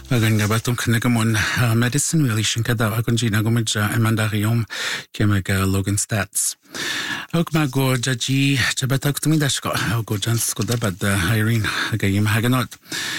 Agan gabatum knigamon medicine relation kada agan gina gomja emandarium kemaga Logan Stats. Ogma go jaji jabatak to me dashko go jans go dabad Irene agayim haganot.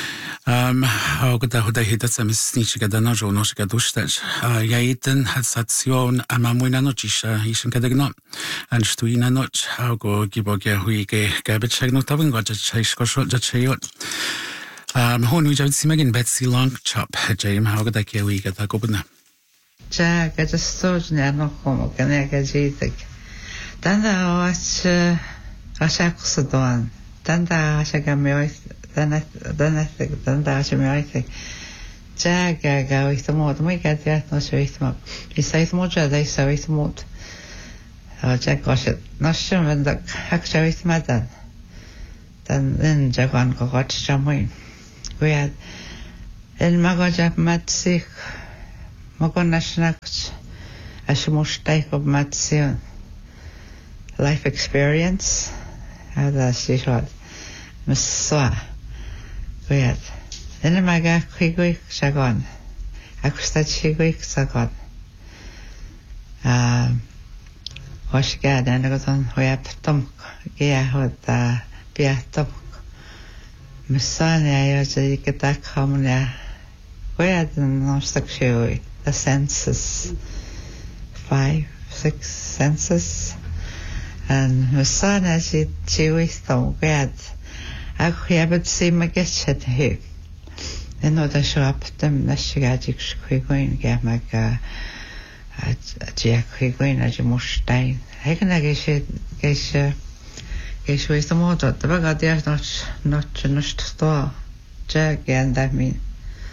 Ogda hoda hita samisnichi kada na jono shika dushtaj. Yaiten hadsation amamuina nochisha ishin kadagno. Anstuina noch go giboge huige gabich no tabin go jachishko jachayot. Hon we don't see Megan Betsy Long Chop, James, how could I kill we get that open? Jack, I just thought never home, can I get you think? Danda watch a shack Sudan, Danda Shagamoi, Danda Shamoithi. Jack, I go with the mood, we get that no straight him up. He says more, they saw it mood. Jack got it, not sure when the actually with my dad. Then Jack one got Jamoin. We had in Magajap Matsik Mogonashnach as a most type of Matsion life experience. As she shot Miss Swa. We had in a Maga Quigwick Shagon. Akustachigwick Sagon. Washgad and I got on Hoyap Gia with Piatom. Messiah, I get that common there. Where the non-sexual, the senses, 5, 6 senses, and Messiah, she with them, where I haven't seen my get here. In order to show up them, the Shigajic Quigwin, get my Jack Quigwin, as you must die. I can get Geis wees de motor, de baga dias not sto. Jack and I mean.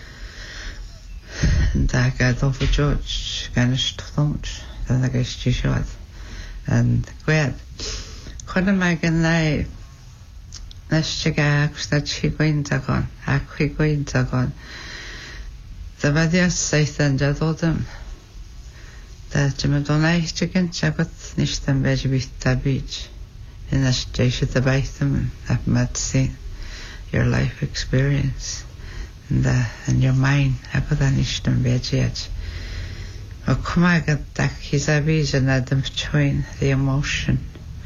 And I got off a George, ganished thought, then I guess she shot. And quit. Couldn't make a night. Let's check out that she going to go. I quick going to go. The videos say then I told them that you don't like chicken, Chabot, nicht and veg with the beach. In a station to buy them and have seen your life experience and your mind. I put an ishtam veggiet. Or come I get that his vision at them join the emotion.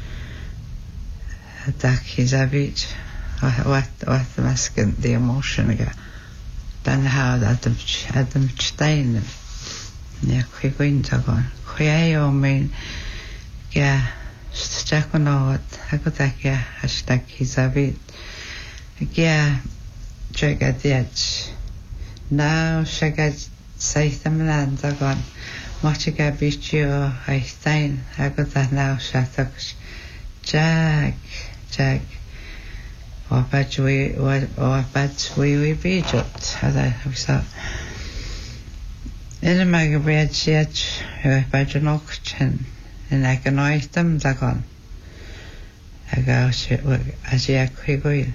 That his avage what the masking the emotion again. Then how that them stein them. Near quick winter gone. Quay mean yeah. Jack on out, I got that yeah, hashtag his avid. Yeah, check at the edge. Now, check at say them land, I gone. Much a beach you, I stain, I got that now, Shattucks. Jack, or patch we be jot, as I have said. In a magazine, yet, you patch an auction. And I can noise them, Zagon. I go as you quick wheel.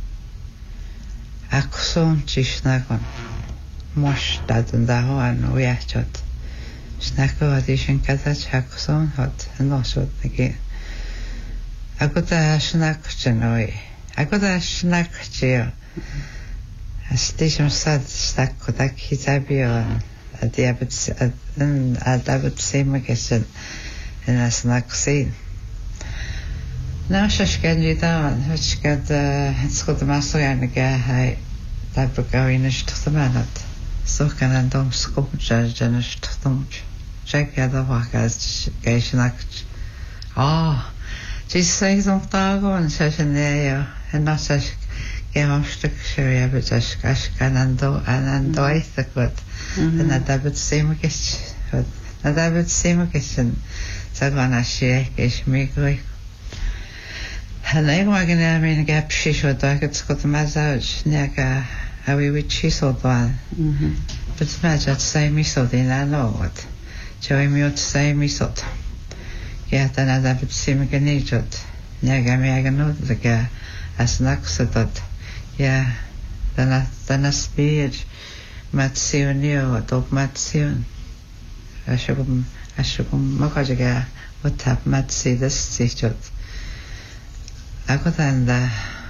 Axon Chisnagon. Mosh that and the one we are shot. Snacko addition catach Axon hot and also again. I got a snack away. I got a snack chair. A station sad stack with a kitabio at the abbot's at same occasion. In a snack scene. Now she's getting down, she's got it's got the master and I that book going to the man. So can I don't scope judge and check the other work as Gation act. Oh, she says on Tago and such an area and not such game of structure, but just Kashkan and I the good. And that would seem a kitchen. And that would seem a kitchen. Sagana shake is me going. And I wagon I mean a gap she should dog it's got a massage near a wee with chisel one. But imagine say me so then I know what. Joey me to say me so. Yet another would seem a nature. Naga me I know the guy as an accident. Yeah, then a speed. Matsion near dog Matsion. I should Makajaga would have Matsi this teacher. I got and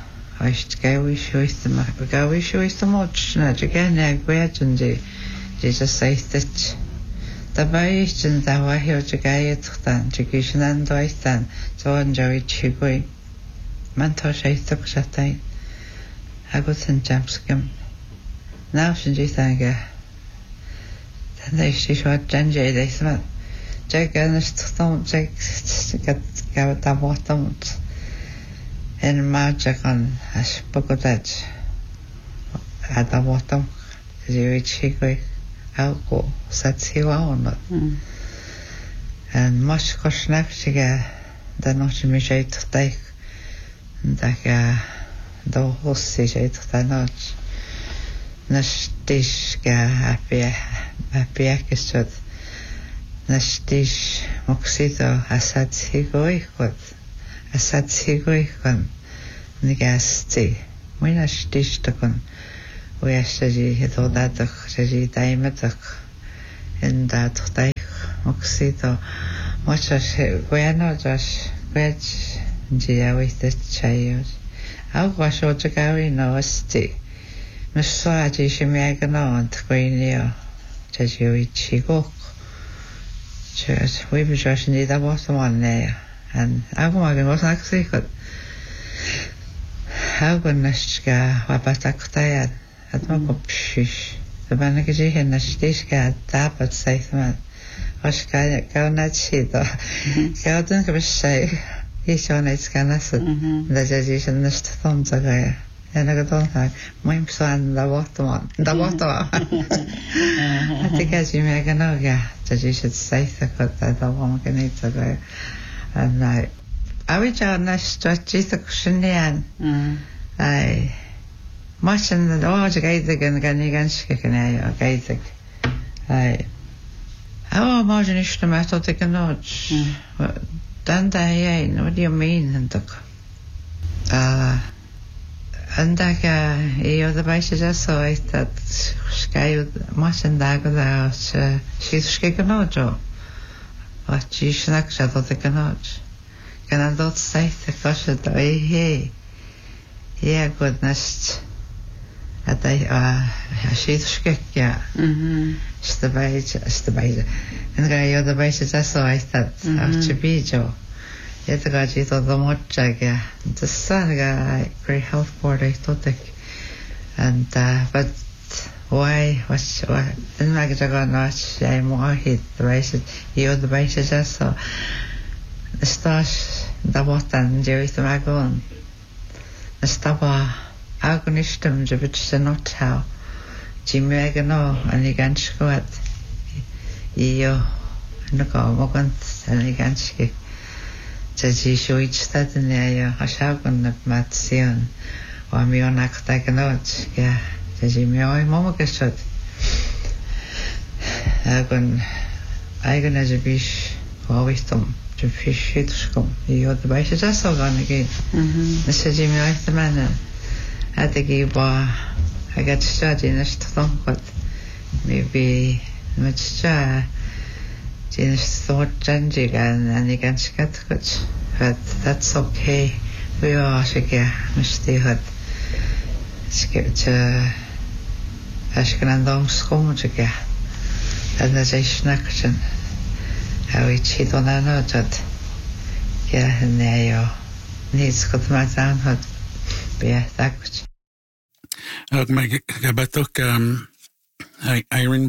Oist gawi shuist much na again agwajin je saistich. Da baistin da wahio jagayatan jagishan doistan so enjoy chigui. Manto shaistok shatain. Agutan jamskim. Now shinji thanga. Then they shishwa janjay they smell. Jaganist gat da bottom. En maajakan as pagkatad at the bottom you chigoi alko satsiwa on and much kosnak chiga da noche mi jay to take da do hosi jay to noche nastish ga happy akisod nastish moksito asatsigoi kot asatsigoi kon nigasti mina stistakon oyastaji hetodatak jaji taimatak endatak moksito muchas goyano josh gwech jia with chayos algo shotagawi no asti masaji shimiagano and queenio jaji chigok just we be just need that was the one there and algo was actually good algo nashka wabataktayan at mo pshish the banakaji hen nashtishka dapat saithman oshka kaunachito kaudun kabishay ishonais kanasat the jajishan nashthom zagaya and I don't have my son the bottom I think as you make a no jajishan saith got that one can eat zagaya and I wish I stretched the cushion I much in the large gazig and Ganigan gazig. I how imagine if the matter take a notch. What do you mean? And you're the basis I saw it that sky much and dag without she's shaken out. What she snacks at the notch. Can I not say the cushion? Hey. Yeah, goodness. At she's skekja. Stabaja. And the basis I saw I thought Archibijo. Yet the gaji to the mochaga. The sun guy, great health board I thought and but why was in Magajaga notch I more hit the basis you the basis I saw the stars the bottom Jerry the Magon. Stava agonistum jebitse not how Jimegano and Liganskot Io Nago Mogant and Liganski Jaji Shuich that in the Hashagon of Matsion or Mionak Taganot, yeah, Jaji Mioi Momogasot Agon as a bish or wisdom. Fish it scum. You the basis I saw gone again. Mr. Jimmy like the man. At the gay bar, I got started in a stomach, but maybe much Jenny's thought changing and you can scat cuts. But that's okay. We are shaky, Mr. Hut. Skip to Ashkenandom scum again. And there's a snackson. How it's hit on another. Yeah, and there needs got my down hot. Yeah, that was. My gabatok, Irene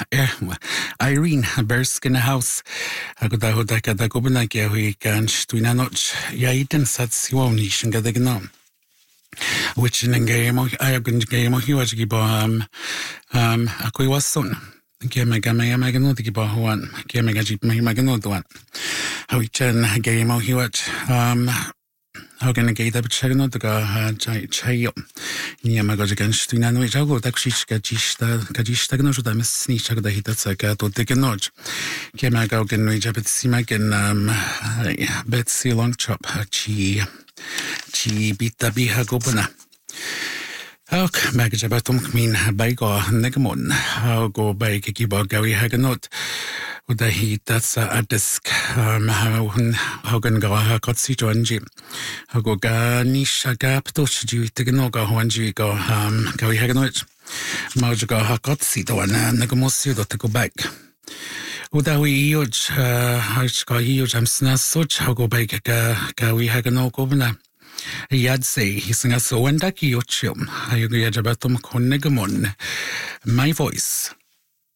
Berskin house. I got a hodaka da gobanakia who can stuina notch. Yaiten satsionish and gadagno. Which in a game, I have been game of huge gibam. A koi was soon. Mega magano the Gibahuan, Mega Jeep Magano one. How we chan game of huge. How can I get up Chagano to go chayo? Niamago against Tunano, Jago, Takshish, Kajistagno, that Miss Snitchak, the Hitatsaka, to take a notch. Kemago can reach up at Simak and Betsy Long Chop, Chi Bita Biha Gobana. Och, magajabatum min baigo negamon. How go by Kikiba Gary Haganot. وده هي تسا أدسك هون هوغن غاها قدسي جوانجي هوغو غانيشا غابتوش جيوي تغنوغا هوانجي غاوي هغنوش موج غاها قدسي دوانا نغموسيو دو تغو باك وده هو يوج هاش غا يوج همسنا سوج هوغو باك غاوي هغنوغو بنا يادسي هيسنغا سواندا كيوچيوم هايوغو ياجباتوم كون نغمون My voice